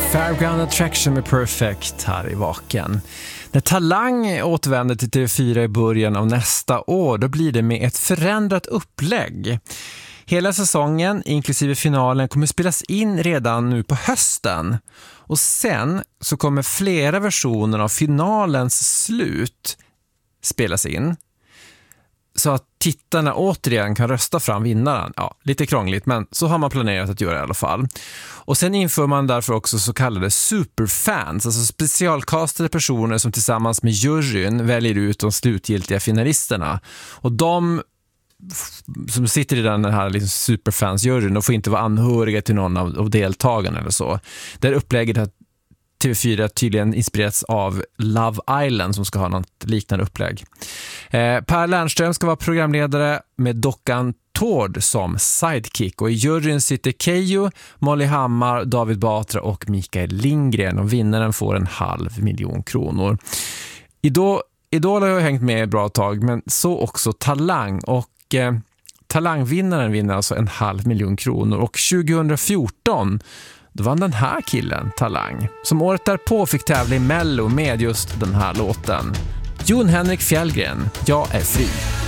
Fairground Attraction med Perfect här i Vaken. När Talang återvänder till TV4 i början av nästa år, då blir det med ett förändrat upplägg. Hela säsongen, inklusive finalen, kommer spelas in redan nu på hösten. Och sen så kommer flera versioner av finalens slut spelas in. Så att tittarna återigen kan rösta fram vinnaren. Ja, lite krångligt, men så har man planerat att göra i alla fall. Och sen inför man därför också så kallade superfans, alltså specialkastade personer som tillsammans med juryn väljer ut de slutgiltiga finalisterna. Och de som sitter i den här liksom superfans-juryn, de får inte vara anhöriga till någon av deltagarna eller så. Det är upplägget att TV4 tydligen inspirerats av Love Island som ska ha något liknande upplägg. Per Lernström ska vara programledare med dockan Tord som sidekick, och i juryn sitter Keyyo, Molly Hammar, David Batra och Mikael Lindgren, och vinnaren får 500 000 kronor. Idol har jag hängt med ett bra tag, men så också Talang, och Talangvinnaren vinner alltså 500 000 kronor, och 2014 då vann den här killen Talang, som året därpå fick tävla i Mello med just den här låten. Jon Henrik Fjällgren, Jag är fri.